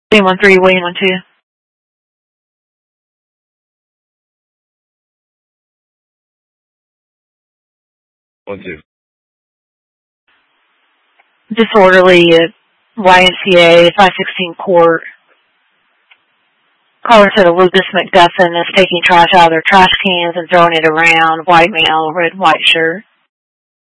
William 13, William 12. 12. Disorderly at YMCA 516 Court. Caller said Lucas McGuffin is taking trash out of their trash cans and throwing it around. White male, red, white shirt.